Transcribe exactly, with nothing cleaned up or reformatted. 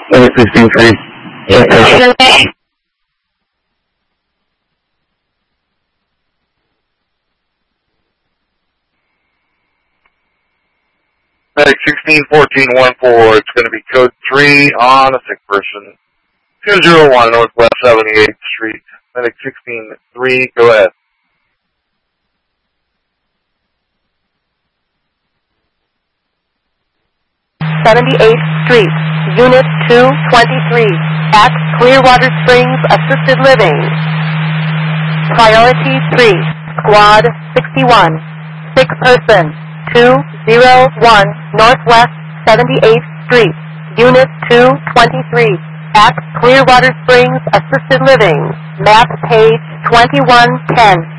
Medic sixteen three. Medic sixteen fourteen one four, it's going to be code three on a sick person. two zero one Northwest seventy-eighth Street. Medic sixteen three, go ahead. seventy-eighth Street, Unit two twenty-three, at Clearwater Springs Assisted Living. Priority three, Squad sixty-one, sick person, two zero one Northwest seventy-eighth Street, Unit two twenty-three, at Clearwater Springs Assisted Living. Map page twenty-one ten.